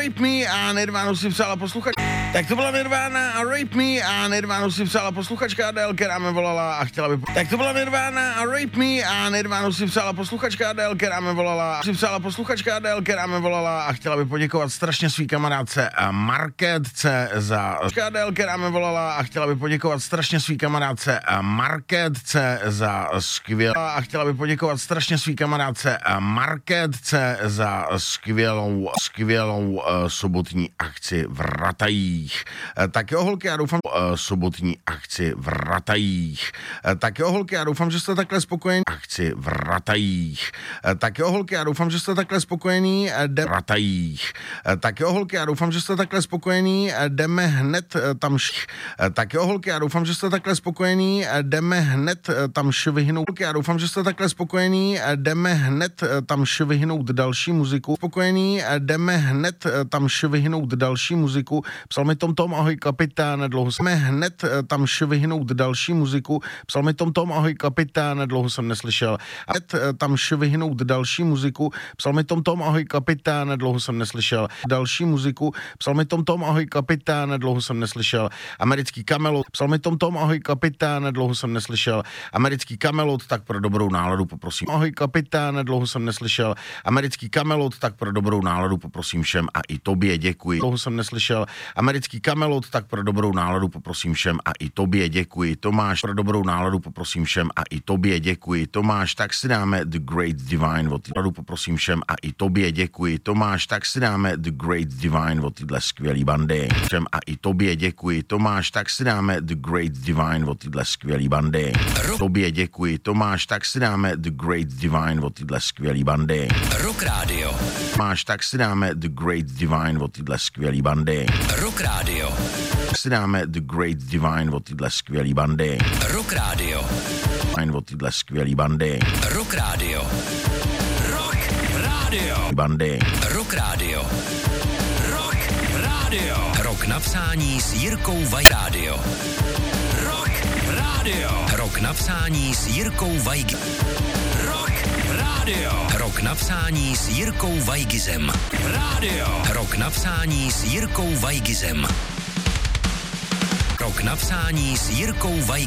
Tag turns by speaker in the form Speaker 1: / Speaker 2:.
Speaker 1: Rape Me a Nirvánu si psala posluchačka. Tak to byla Nirvána a Rape Me a Nirvánu si psala posluchačka Adele, která mě volala a chtěla by... Tak to byla Nirvána a Rape Me a Nirvánu si psala posluchačka Adele, která mě volala a chtěla by poděkovat strašně svý kamarádce Marketce za... Adele, která mě volala a chtěla by poděkovat strašně svý kamarádce Marketce za skvělou... A chtěla by poděkovat strašně svý kamarádce Marketce za skvělou sobotní akci v Ratajích. Tak jo, holky, já doufám, sobotní akci v Ratajích. Tak jo, holky, já doufám, že jste takhle spokojení. Akci v Ratajích. Tak jo, holky, já doufám, že jste takhle spokojení. Ratajích. Tak jo, holky, já doufám, že jste takhle spokojení. Jdeme hned tam Tak jo, holky, já doufám, že jste takhle spokojení. Jdeme hned tam švihnout. Já doufám, že jste takhle spokojení. Jdeme hned tam švihnout další muziku. Spokojení, jdeme hned tam švihnout další muziku. Psal mi Tom, ahoj kapitáne, dlouho jsme hned tam švihnout další muziku. Psal mi Tom, ahoj kapitáne, dlouho jsem neslyšel. Hned tam švihnout další muziku. Psal mi Tom, ahoj kapitáne, dlouho jsem neslyšel. Další muziku. Psal mi Tom, ahoj kapitáne, dlouho jsem neslyšel. Americký Kamelot. Psal mi Tom, ahoj kapitáne, dlouho jsem neslyšel. Americký Kamelot, tak pro dobrou náladu poprosím. Ahoj kapitáne, dlouho jsem neslyšel. Americký Kamelot, tak pro dobrou náladu poprosím všem a i tobě děkuji. Dlouho jsem neslyšel. Americký Kamelot, tak pro dobrou náladu poprosím všem a i tobě děkuji. Tomáš, pro dobrou náladu poprosím všem a i tobě děkuji. Tomáš, tak si dáme The Great Divine od náladu poprosím všem a i tobě děkuji. Tomáš, tak si dáme The Great Divine od téhle skvělý bandy. Všem a i tobě děkuji. Tomáš, tak si dáme The Great Divine od téhle skvělý bandy. Tobě děkuji. Tomáš, tak si dáme The Great Divine od téhle skvělý bandy.
Speaker 2: Rock Radio.
Speaker 1: Tomáš, tak si dáme The Great Divine od téhle skvělý bandy.
Speaker 2: Rock Radio.
Speaker 1: Si dáme The Great Divine od téhle skvělý bandy.
Speaker 2: Rock Radio.
Speaker 1: Od téhle skvělý bandy.
Speaker 2: Rock Radio. Rock Radio.
Speaker 1: Bandy.
Speaker 2: Rock Radio. Rock Radio. Rok na psání s Jirkou Vajgádio. Rock Radio. Rok na psání s Jirkou Vajg. Rock Radio. Rok na psání s Jirkou Vajgizem. Radio. Rok na psání s Jirkou Vajgizem. Rok na psání s Jirkou Vajgizem.